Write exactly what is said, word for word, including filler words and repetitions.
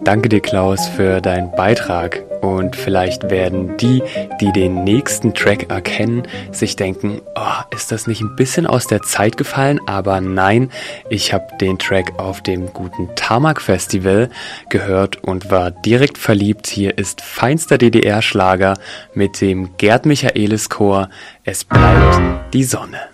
Danke dir, Klaus, für deinen Beitrag. Und vielleicht werden die, die den nächsten Track erkennen, sich denken, oh, ist das nicht ein bisschen aus der Zeit gefallen? Aber nein, ich habe den Track auf dem guten Tamak Festival gehört und war direkt verliebt. Hier ist feinster D D R-Schlager mit dem Gerd Michaelis Chor. Es bleibt die Sonne.